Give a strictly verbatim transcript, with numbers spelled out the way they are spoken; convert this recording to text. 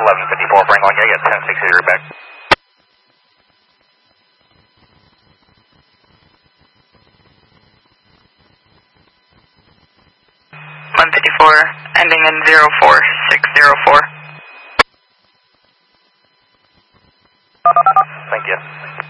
eleven fifty-four, Franklin, yeah, yeah, ten sixty, you're back. one fifty-four, ending in zero four six zero four. Thank you.